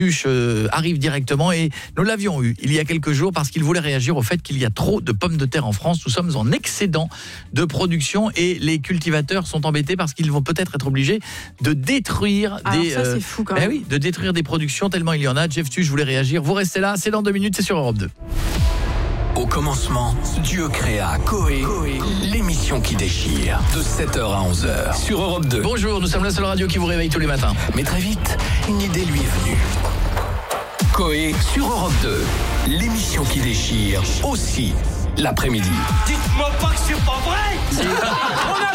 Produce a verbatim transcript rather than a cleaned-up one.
Euh, arrive directement et nous l'avions eu il y a quelques jours parce qu'il voulait réagir au fait qu'il y a trop de pommes de terre en France. Nous sommes en excédent de production et les cultivateurs sont embêtés parce qu'ils vont peut-être être obligés de détruire Alors des ça, c'est fou quand ben même. oui, de détruire des productions tellement il y en a. Jeff Tu, je voulais réagir. Vous restez là, c'est dans deux minutes, c'est sur Europe deux. Au commencement, Dieu créa Coé, l'émission qui déchire, de sept heures à onze heures, sur Europe deux. Bonjour, nous sommes la seule radio qui vous réveille tous les matins. Mais très vite, une idée lui est venue. Coé sur Europe deux, l'émission qui déchire, aussi l'après-midi. Dites-moi pas que c'est pas vrai.